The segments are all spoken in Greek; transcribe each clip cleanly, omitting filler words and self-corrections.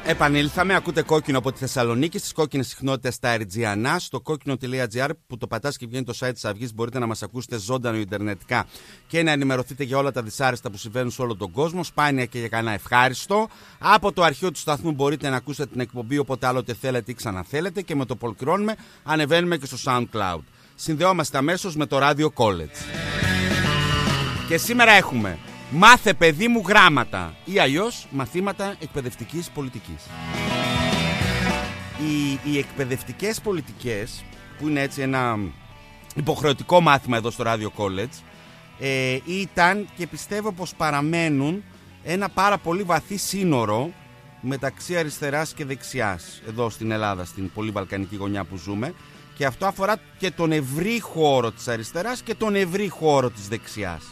Επανήλθαμε, ακούτε Κόκκινο από τη Θεσσαλονίκη, στις κόκκινες συχνότητες στα Ερτζιανά, στο κόκκινο.gr που το πατάς και βγαίνει το site της Αυγής. Μπορείτε να μας ακούσετε ζωντανό ιντερνετικά και να ενημερωθείτε για όλα τα δυσάρεστα που συμβαίνουν σε όλο τον κόσμο, σπάνια και για κανένα ευχάριστο. Από το αρχείο του σταθμού μπορείτε να ακούσετε την εκπομπή όποτε άλλοτε θέλετε ή ξαναθέλετε και με το που ολοκληρώνουμε ανεβαίνουμε και στο SoundCloud. Συνδεόμαστε αμέσως με το Radio College. Και σήμερα έχουμε «Μάθε παιδί μου γράμματα» ή αλλιώς μαθήματα εκπαιδευτικής πολιτικής. Οι εκπαιδευτικές πολιτικές, που είναι έτσι ένα υποχρεωτικό μάθημα εδώ στο Radio College, ήταν και πιστεύω πως παραμένουν ένα πάρα πολύ βαθύ σύνορο μεταξύ αριστεράς και δεξιάς εδώ στην Ελλάδα, στην πολύ βαλκανική γωνιά που ζούμε, και αυτό αφορά και τον ευρύ χώρο της αριστεράς και τον ευρύ χώρο της δεξιάς.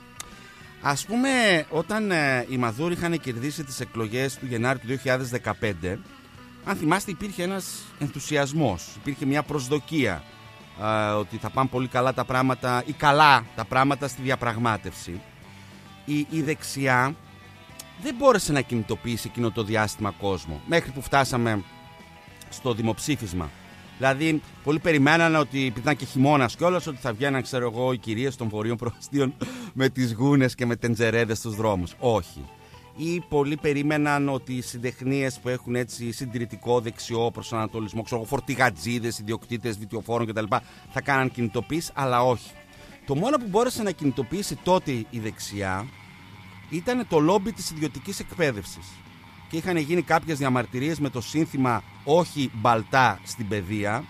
Ας πούμε, όταν οι Μαδούροι είχαν κερδίσει τις εκλογές του Γενάρη του 2015, αν θυμάστε, υπήρχε ένας ενθουσιασμός, υπήρχε μια προσδοκία ότι θα πάνε πολύ καλά τα πράγματα ή καλά τα πράγματα στη διαπραγμάτευση. Η δεξιά δεν μπόρεσε να κινητοποιήσει εκείνο το διάστημα κόσμο, μέχρι που φτάσαμε στο δημοψήφισμα. Δηλαδή, πολλοί περιμέναν ότι ήταν και χειμώνας κιόλας, ότι θα βγαίναν, ξέρω εγώ, οι κυρίες των βορείων προαστίων με τις γούνες και με τεντζερέδες στους δρόμους. Όχι. Ή πολλοί περίμεναν ότι οι συντεχνίες που έχουν έτσι συντηρητικό δεξιό προσανατολισμό, ξέρω, φορτηγατζίδες, ιδιοκτήτες βιτιοφόρων κτλ., θα κάναν κινητοποίηση, αλλά όχι. Το μόνο που μπόρεσε να κινητοποιήσει τότε η δεξιά ήταν το λόμπι της ιδιωτικής εκπαίδευσης. Και είχαν γίνει κάποιες διαμαρτυρίες με το σύνθημα «Όχι μπαλτά στην παιδεία»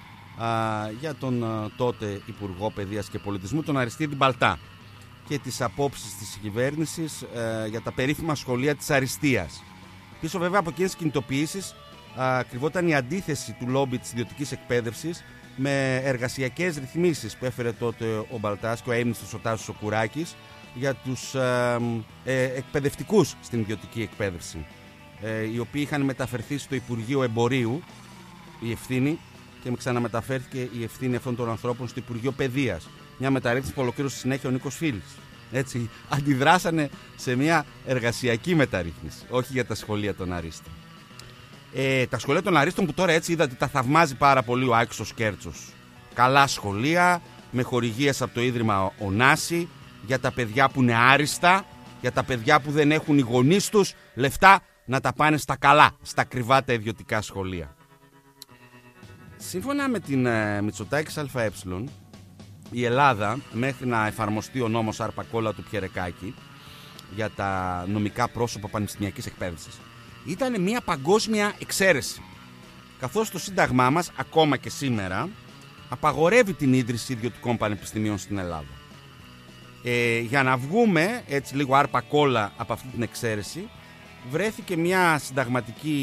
για τον τότε Υπουργό Παιδείας και Πολιτισμού, τον Αριστίδη Μπαλτά, και τις απόψεις της κυβέρνησης για τα περίφημα σχολεία της αριστείας. Πίσω βέβαια από εκείνες τις κινητοποιήσεις κρυβόταν η αντίθεση του λόμπι της ιδιωτικής εκπαίδευσης με εργασιακές ρυθμίσεις που έφερε τότε ο Μπαλτάς και ο αείμνηστος ο Τάσος ο Κουράκης για τους εκπαιδευτικούς στην ιδιωτική εκπαίδευση, οι οποίοι είχαν μεταφερθεί στο Υπουργείο Εμπορίου η ευθύνη και ξαναμεταφέρθηκε η ευθύνη αυτών των ανθρώπων στο Υπουργείο Παιδείας. Μια μεταρρύθμιση που ολοκλήρωσε συνέχεια ο Νίκος Φίλης. Έτσι, αντιδράσανε σε μια εργασιακή μεταρρύθμιση, όχι για τα σχολεία των Αρίστων. Τα σχολεία των Αρίστων που τώρα έτσι είδατε τα θαυμάζει πάρα πολύ ο Άκης ο Σκέρτσος. Καλά σχολεία, με χορηγίες από το Ίδρυμα Ωνάση, για τα παιδιά που είναι άριστα, για τα παιδιά που δεν έχουν οι γονείς τους λεφτά να τα πάνε στα καλά, στα κρυβά τα ιδιωτικά σχολεία. Σύμφωνα με την Μητσοτάκης ΑΕ, η Ελλάδα, μέχρι να εφαρμοστεί ο νόμος Αρπακόλα του Πιερεκάκη για τα νομικά πρόσωπα πανεπιστημιακής εκπαίδευσης, ήταν μια παγκόσμια εξαίρεση, καθώς το Σύνταγμά μας ακόμα και σήμερα απαγορεύει την ίδρυση ιδιωτικών πανεπιστημίων στην Ελλάδα. Για να βγούμε έτσι λίγο άρπα κόλλα από αυτή την εξαίρεση, βρέθηκε μια συνταγματική